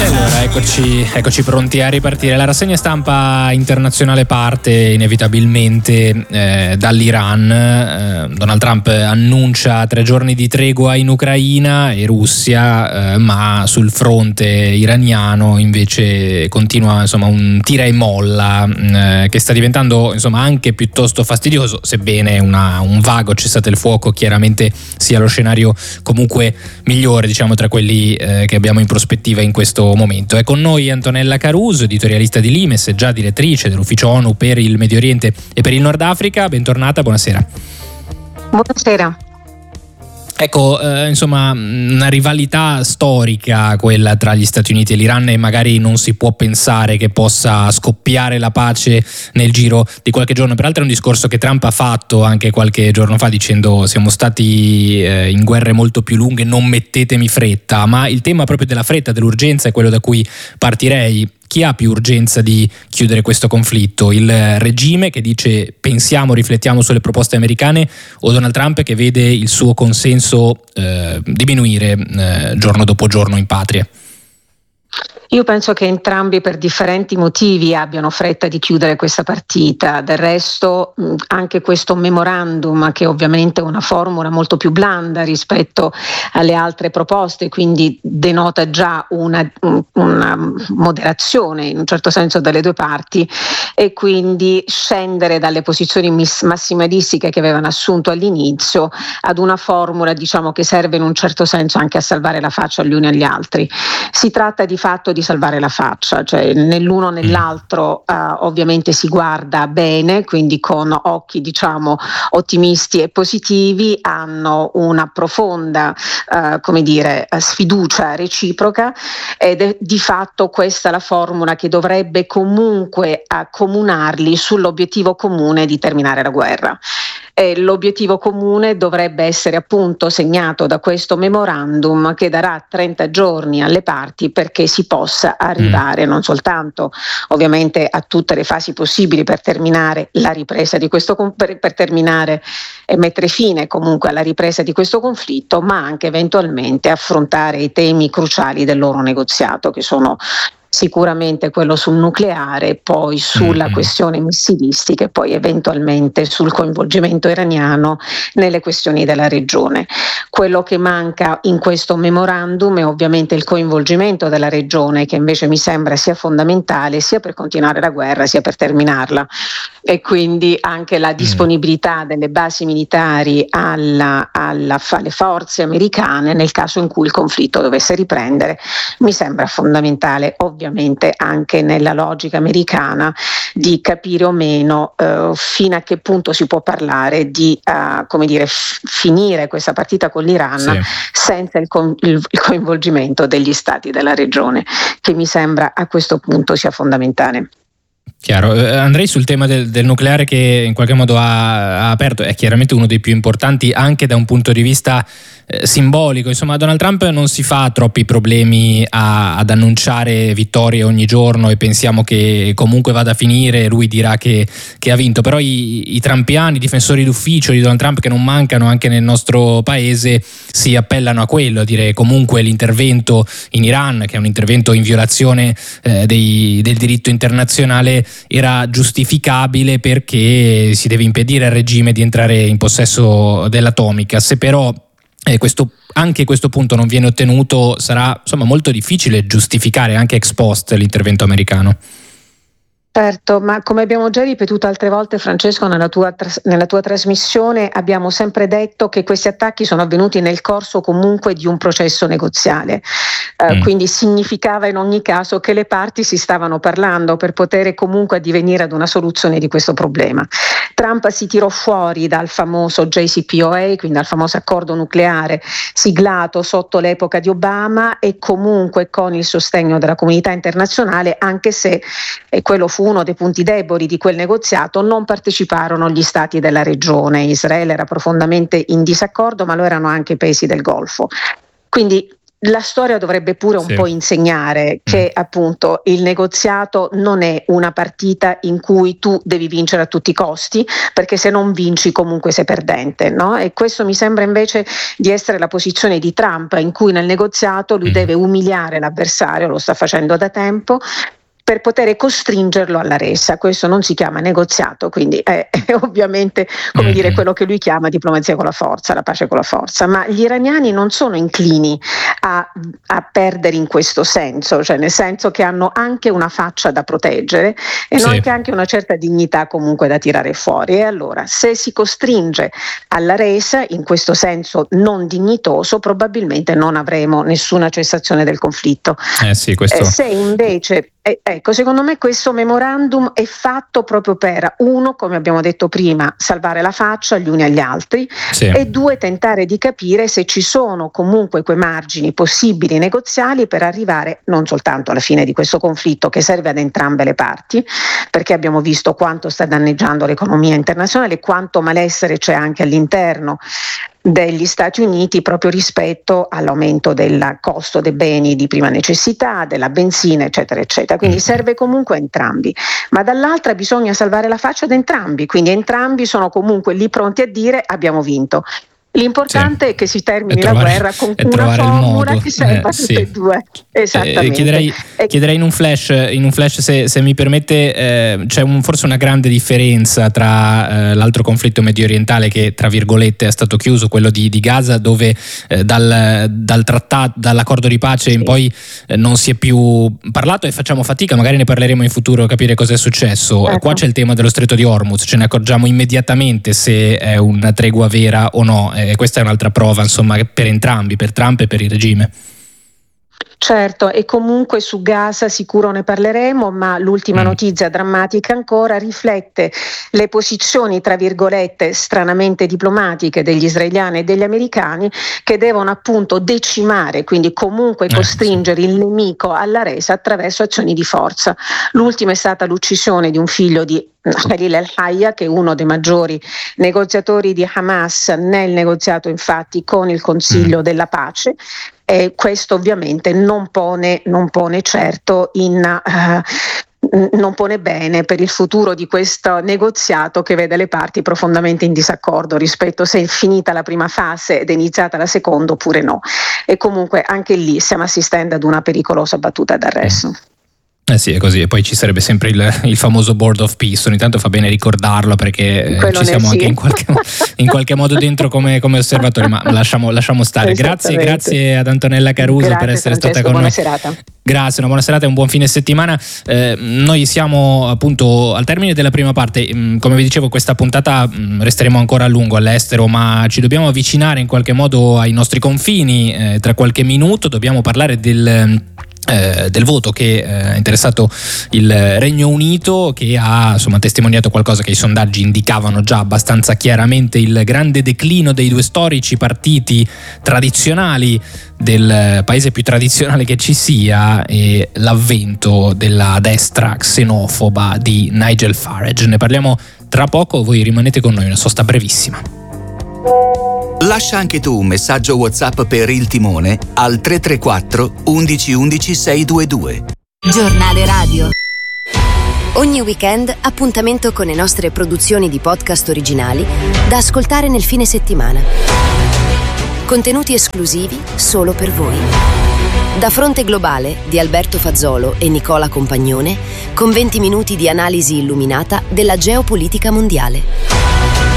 Allora, eccoci pronti a ripartire. La rassegna stampa internazionale parte inevitabilmente dall'Iran. Donald Trump annuncia 3 giorni di tregua in Ucraina e Russia, ma sul fronte iraniano invece continua un tira e molla che sta diventando anche piuttosto fastidioso, sebbene un vago cessate il fuoco chiaramente sia lo scenario comunque migliore tra quelli che abbiamo in prospettiva in questo momento. È con noi Antonella Caruso, editorialista di Limes e già direttrice dell'ufficio ONU per il Medio Oriente e per il Nord Africa. Bentornata, buonasera. Buonasera. Ecco, una rivalità storica quella tra gli Stati Uniti e l'Iran, e magari non si può pensare che possa scoppiare la pace nel giro di qualche giorno. Peraltro è un discorso che Trump ha fatto anche qualche giorno fa dicendo: siamo stati in guerre molto più lunghe, non mettetemi fretta. Ma il tema proprio della fretta, dell'urgenza, è quello da cui partirei. Chi ha più urgenza di chiudere questo conflitto? Il regime che dice pensiamo, riflettiamo sulle proposte americane, o Donald Trump che vede il suo consenso diminuire giorno dopo giorno in patria? Io penso che entrambi per differenti motivi abbiano fretta di chiudere questa partita. Del resto anche questo memorandum, che ovviamente è una formula molto più blanda rispetto alle altre proposte, quindi denota già una moderazione in un certo senso dalle due parti, e quindi scendere dalle posizioni massimalistiche che avevano assunto all'inizio ad una formula che serve in un certo senso anche a salvare la faccia agli uni agli altri. Si tratta di fatto di salvare la faccia, cioè nell'uno nell'altro ovviamente si guarda bene, quindi con occhi ottimisti e positivi, hanno una profonda sfiducia reciproca, ed è di fatto questa la formula che dovrebbe comunque accomunarli sull'obiettivo comune di terminare la guerra. L'obiettivo comune dovrebbe essere appunto segnato da questo memorandum che darà 30 giorni alle parti perché si possa arrivare non soltanto ovviamente a tutte le fasi possibili per terminare la ripresa di questo per terminare e mettere fine comunque alla ripresa di questo conflitto, ma anche eventualmente affrontare i temi cruciali del loro negoziato, che sono sicuramente quello sul nucleare, poi sulla questione missilistica e poi eventualmente sul coinvolgimento iraniano nelle questioni della regione. Quello che manca in questo memorandum è ovviamente il coinvolgimento della regione, che invece mi sembra sia fondamentale sia per continuare la guerra sia per terminarla, e quindi anche la disponibilità delle basi militari alle forze americane nel caso in cui il conflitto dovesse riprendere mi sembra fondamentale, ovviamente anche nella logica americana, di capire o meno fino a che punto si può parlare di finire questa partita con l'Iran senza il coinvolgimento degli stati della regione, che mi sembra a questo punto sia fondamentale. Chiaro. Andrei sul tema del nucleare, che in qualche modo ha aperto, è chiaramente uno dei più importanti anche da un punto di vista simbolico. Donald Trump non si fa troppi problemi ad annunciare vittorie ogni giorno e pensiamo che comunque vada a finire, lui dirà che ha vinto, però i trumpiani, i difensori d'ufficio di Donald Trump, che non mancano anche nel nostro paese, si appellano a quello, a dire comunque l'intervento in Iran, che è un intervento in violazione del diritto internazionale, era giustificabile perché si deve impedire al regime di entrare in possesso dell'atomica. Se però anche questo punto non viene ottenuto, sarà molto difficile giustificare anche ex post l'intervento americano. Certo, ma come abbiamo già ripetuto altre volte, Francesco, nella tua trasmissione abbiamo sempre detto che questi attacchi sono avvenuti nel corso comunque di un processo negoziale, quindi significava in ogni caso che le parti si stavano parlando per poter comunque addivenire ad una soluzione di questo problema. Trump si tirò fuori dal famoso JCPOA, quindi dal famoso accordo nucleare siglato sotto l'epoca di Obama, e comunque con il sostegno della comunità internazionale, anche se quello fu uno dei punti deboli di quel negoziato, non parteciparono gli stati della regione. Israele era profondamente in disaccordo, ma lo erano anche i paesi del Golfo. Quindi la storia dovrebbe pure un po' insegnare che appunto il negoziato non è una partita in cui tu devi vincere a tutti i costi, perché se non vinci comunque sei perdente, no? E questo mi sembra invece di essere la posizione di Trump, in cui nel negoziato lui deve umiliare l'avversario, lo sta facendo da tempo, per poter costringerlo alla resa. Questo non si chiama negoziato, quindi è ovviamente come dire quello che lui chiama diplomazia con la forza, la pace con la forza, ma gli iraniani non sono inclini a perdere in questo senso, cioè nel senso che hanno anche una faccia da proteggere e anche una certa dignità comunque da tirare fuori, e allora se si costringe alla resa in questo senso non dignitoso, probabilmente non avremo nessuna cessazione del conflitto. Se invece ecco, secondo me questo memorandum è fatto proprio per, uno, come abbiamo detto prima, salvare la faccia gli uni agli altri, e due, tentare di capire se ci sono comunque quei margini possibili negoziali per arrivare non soltanto alla fine di questo conflitto, che serve ad entrambe le parti, perché abbiamo visto quanto sta danneggiando l'economia internazionale, quanto malessere c'è anche all'interno degli Stati Uniti proprio rispetto all'aumento del costo dei beni di prima necessità, della benzina, eccetera eccetera, quindi serve comunque a entrambi, ma dall'altra bisogna salvare la faccia ad entrambi, quindi entrambi sono comunque lì pronti a dire abbiamo vinto. L'importante è che si termini la guerra con una formula che serva a tutte e due. Esattamente. Chiederei in un flash se mi permette, c'è forse una grande differenza tra l'altro conflitto medio orientale che tra virgolette è stato chiuso, quello di Gaza, dove dal trattato, dall'accordo di pace in poi non si è più parlato, e facciamo fatica, magari ne parleremo in futuro, a capire cosa è successo. Qua c'è il tema dello stretto di Hormuz, ce ne accorgiamo immediatamente se è una tregua vera o no. Questa è un'altra prova, insomma, per entrambi, per Trump e per il regime. Certo, e comunque su Gaza sicuro ne parleremo, ma l'ultima notizia drammatica ancora riflette le posizioni, tra virgolette, stranamente diplomatiche degli israeliani e degli americani, che devono appunto decimare, quindi comunque costringere il nemico alla resa attraverso azioni di forza. L'ultima è stata l'uccisione di un figlio di Khalil al-Hayya, che è uno dei maggiori negoziatori di Hamas nel negoziato infatti con il Consiglio della Pace, e questo ovviamente non pone certo non pone bene per il futuro di questo negoziato, che vede le parti profondamente in disaccordo rispetto se è finita la prima fase ed è iniziata la seconda oppure no, e comunque anche lì stiamo assistendo ad una pericolosa battuta d'arresto. Sì, è così, e poi ci sarebbe sempre il famoso Board of Peace, ogni tanto fa bene ricordarlo, perché ci siamo anche in qualche modo dentro come osservatori, ma lasciamo stare. Grazie ad Antonella Caruso per essere stata con noi. Serata. Grazie, una buona serata e un buon fine settimana. Noi siamo appunto al termine della prima parte, come vi dicevo questa puntata resteremo ancora a lungo all'estero, ma ci dobbiamo avvicinare in qualche modo ai nostri confini. Tra qualche minuto dobbiamo parlare del voto che ha interessato il Regno Unito, che ha testimoniato qualcosa che i sondaggi indicavano già abbastanza chiaramente: il grande declino dei due storici partiti tradizionali, del paese più tradizionale che ci sia, e l'avvento della destra xenofoba di Nigel Farage. Ne parliamo tra poco, voi rimanete con noi, una sosta brevissima. Lascia anche tu un messaggio WhatsApp per Il Timone al 334 11 11 622. Giornale radio. Ogni weekend appuntamento con le nostre produzioni di podcast originali da ascoltare nel fine settimana. Contenuti esclusivi solo per voi. Da Fronte Globale di Alberto Fazzolo e Nicola Compagnone, con 20 minuti di analisi illuminata della geopolitica mondiale.